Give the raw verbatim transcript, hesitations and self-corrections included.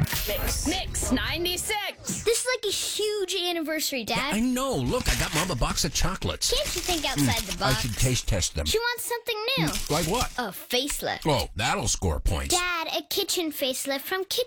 Mix. Mix ninety-six. This is like a huge anniversary, Dad. I know. Look, I got Mom a box of chocolates. Can't you think outside the I box? should taste test them. She wants something new. Like what? A facelift. Oh, that'll score points. Dad, a kitchen facelift from Kitchen